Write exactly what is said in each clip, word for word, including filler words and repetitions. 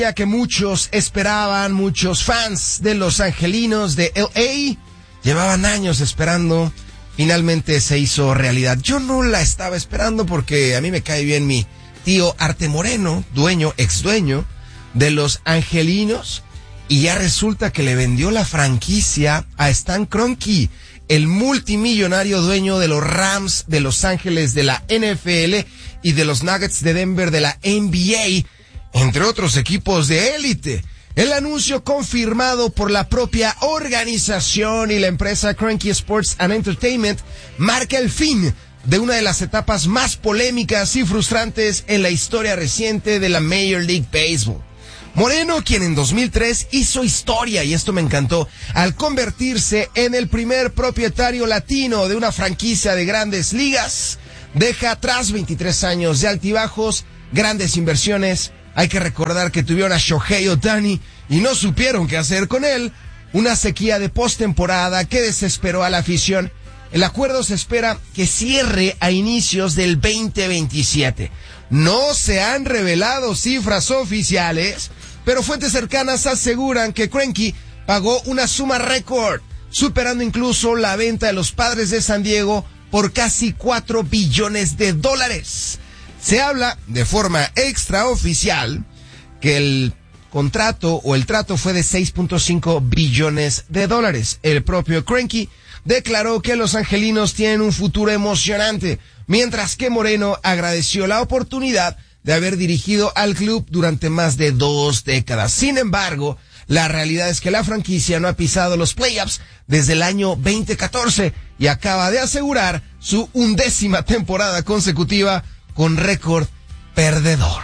Ya que muchos esperaban, muchos fans de los Angelinos de L A llevaban años esperando, finalmente se hizo realidad. Yo no la estaba esperando porque a mí me cae bien mi tío Arte Moreno, dueño, ex dueño de los Angelinos, y ya resulta que le vendió la franquicia a Stan Kroenke, el multimillonario dueño de los Rams de Los Ángeles de la N F L y de los Nuggets de Denver de la N B A, entre otros equipos de élite. El anuncio confirmado por la propia organización y la empresa Kroenke Sports and Entertainment marca el fin de una de las etapas más polémicas y frustrantes en la historia reciente de la Major League Baseball. Moreno, quien en dos mil tres hizo historia, y esto me encantó, al convertirse en el primer propietario latino de una franquicia de grandes ligas, deja atrás veintitrés años de altibajos, grandes inversiones. Hay que recordar que tuvieron a Shohei Ohtani y no supieron qué hacer con él. Una sequía de postemporada que desesperó a la afición. El acuerdo se espera que cierre a inicios del veinte veintisiete. No se han revelado cifras oficiales, pero fuentes cercanas aseguran que Kroenke pagó una suma récord, superando incluso la venta de los Padres de San Diego por casi cuatro billones de dólares. Se habla de forma extraoficial que el contrato o el trato fue de seis punto cinco billones de dólares. El propio Kroenke declaró que los Angelinos tienen un futuro emocionante, mientras que Moreno agradeció la oportunidad de haber dirigido al club durante más de dos décadas. Sin embargo, la realidad es que la franquicia no ha pisado los playoffs desde el año veinte catorce y acaba de asegurar su undécima temporada consecutiva con récord perdedor.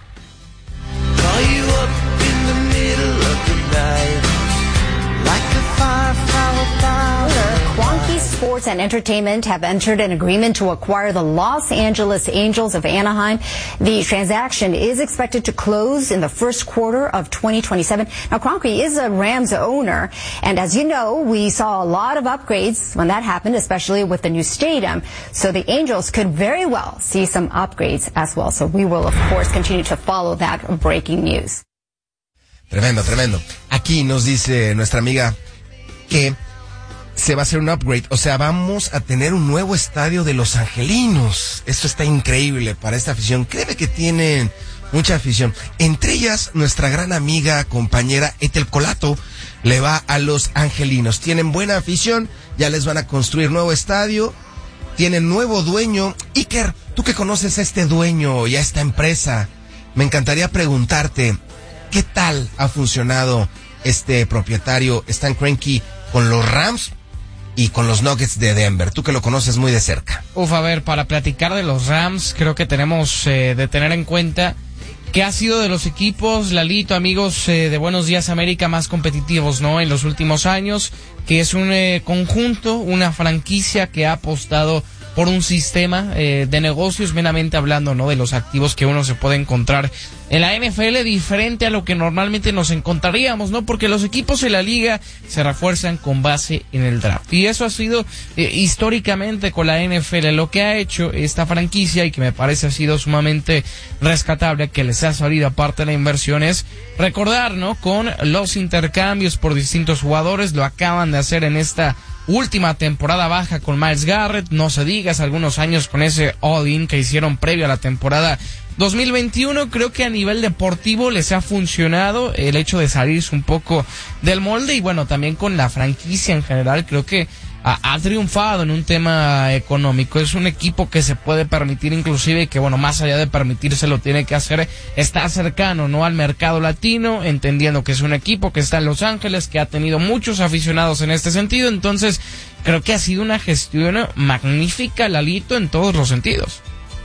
Kroenke Sports and Entertainment have entered an agreement to acquire the Los Angeles Angels of Anaheim. The transaction is expected to close in the first quarter of twenty twenty-seven. Now, Kroenke is a Rams owner, and as you know, we saw a lot of upgrades when that happened, especially with the new stadium. So the Angels could very well see some upgrades as well. So we will, of course, continue to follow that breaking news. Tremendo, tremendo. Aquí nos dice nuestra amiga que se va a hacer un upgrade, o sea, vamos a tener un nuevo estadio de los Angelinos. Esto está increíble para esta afición. Créeme que tienen mucha afición. Entre ellas, nuestra gran amiga, compañera Ethel Colato, le va a los Angelinos. Tienen buena afición, ya les van a construir nuevo estadio, tienen nuevo dueño. Iker, tú que conoces a este dueño y a esta empresa, me encantaría preguntarte, ¿qué tal ha funcionado este propietario Stan Kroenke con los Rams y con los Nuggets de Denver? Tú que lo conoces muy de cerca. Uf, a ver, para platicar de los Rams, creo que tenemos eh, de tener en cuenta que ha sido de los equipos, Lalito, amigos, eh, de Buenos Días América, más competitivos, ¿no? En los últimos años, que es un eh, conjunto, una franquicia que ha apostado por un sistema eh, de negocios, meramente hablando, ¿no? De los activos que uno se puede encontrar en la N F L, diferente a lo que normalmente nos encontraríamos, ¿no? Porque los equipos en la liga se refuerzan con base en el draft. Y eso ha sido eh, históricamente con la N F L. Lo que ha hecho esta franquicia, y que me parece ha sido sumamente rescatable, que les ha salido aparte de la inversión, es recordar, ¿no? Con los intercambios por distintos jugadores. Lo acaban de hacer en esta última temporada baja con Myles Garrett, no se digas, algunos años con ese all-in que hicieron previo a la temporada dos mil veintiuno. Creo que a nivel deportivo les ha funcionado el hecho de salirse un poco del molde, y bueno, también con la franquicia en general, creo que ha, ha triunfado en un tema económico. Es un equipo que se puede permitir, inclusive, que bueno, más allá de permitírselo, tiene que hacer, estar cercano, ¿no? Al mercado latino, entendiendo que es un equipo que está en Los Ángeles, que ha tenido muchos aficionados en este sentido. Entonces, creo que ha sido una gestión magnífica, Lalito, en todos los sentidos.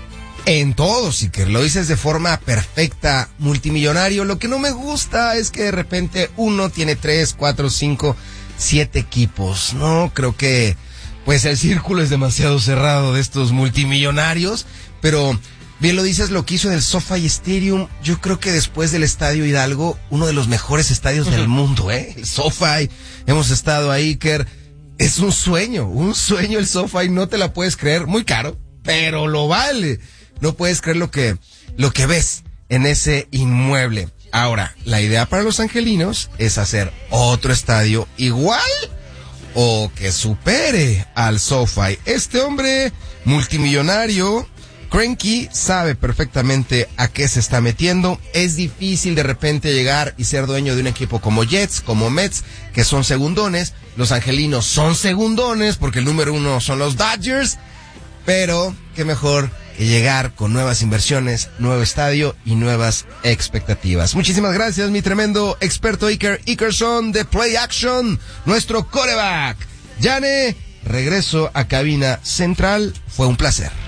En todos, Iker, lo dices de forma perfecta, multimillonario. Lo que no me gusta es que de repente uno tiene tres, cuatro, cinco, siete equipos, ¿no? Creo que, pues, el círculo es demasiado cerrado de estos multimillonarios, pero bien lo dices, lo que hizo en el SoFi Stadium, yo creo que después del Estadio Hidalgo, uno de los mejores estadios uh-huh. del mundo, ¿eh? El SoFi, hemos estado ahí, Iker, es un sueño, un sueño el SoFi, no te la puedes creer, muy caro, pero lo vale. No puedes creer lo que, lo que ves en ese inmueble. Ahora, la idea para los angelinos es hacer otro estadio igual o que supere al SoFi. Este hombre multimillonario, Kroenke, sabe perfectamente a qué se está metiendo. Es difícil de repente llegar y ser dueño de un equipo como Jets, como Mets, que son segundones. Los angelinos son segundones porque el número uno son los Dodgers. Pero qué mejor que llegar con nuevas inversiones, nuevo estadio y nuevas expectativas. Muchísimas gracias, mi tremendo experto Iker Ikerson de Play Action, nuestro quarterback. Yane, regreso a cabina central. Fue un placer.